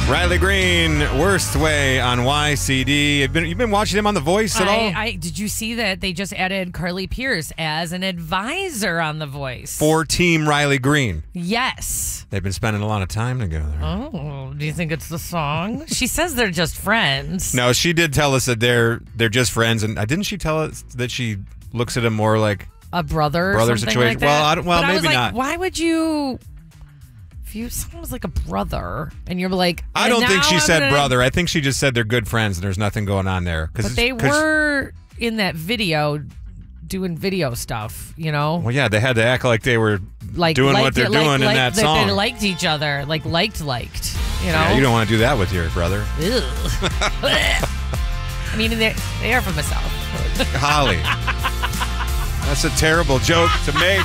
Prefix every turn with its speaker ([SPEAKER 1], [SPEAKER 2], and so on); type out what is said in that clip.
[SPEAKER 1] Riley Green, Worst Way on YCD. You've been watching him on The Voice at all?
[SPEAKER 2] Did you see that they just added Carly Pierce as an advisor on The Voice?
[SPEAKER 1] For Team Riley Green.
[SPEAKER 2] Yes.
[SPEAKER 1] They've been spending a lot of time together.
[SPEAKER 2] Oh, do you think it's the song? She says they're just friends.
[SPEAKER 1] No, she did tell us that they're just friends, and didn't she tell us that she looks at him more like
[SPEAKER 2] a brother
[SPEAKER 1] situation?
[SPEAKER 2] Like that?
[SPEAKER 1] Well,
[SPEAKER 2] maybe
[SPEAKER 1] I was like,
[SPEAKER 2] not. Why would you? If someone was like a brother, and you're like,
[SPEAKER 1] I don't think she said brother. I think she just said they're good friends, and there's nothing going on there.
[SPEAKER 2] But they were in that video doing video stuff, you know?
[SPEAKER 1] Well, yeah, they had to act like they were doing what they're doing in that song.
[SPEAKER 2] They liked each other, liked, you know?
[SPEAKER 1] Yeah, you don't want to do that with your brother.
[SPEAKER 2] I mean, they are from the South.
[SPEAKER 1] Holly. That's a terrible joke to make.